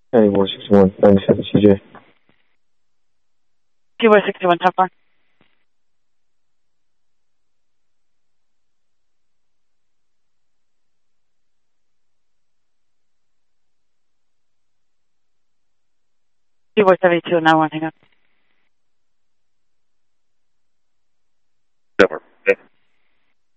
Hey, 161, 97 CJ. Keyboard 61, top bar. Keyboard 72, 91, hang on. Never.